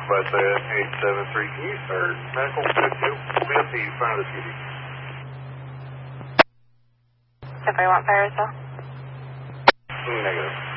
West 873. Can you start medical 52? We'll be up the front of the CD. If I want fire as well? Negative.